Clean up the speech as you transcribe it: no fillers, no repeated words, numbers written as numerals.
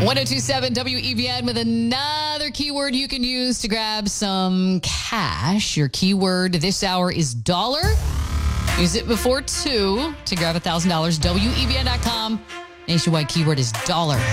1027 WEVN with another keyword you can use to grab some cash. Your keyword this hour is dollar. Use it before 2 to grab $1,000. WEVN.com. Nationwide keyword is dollar.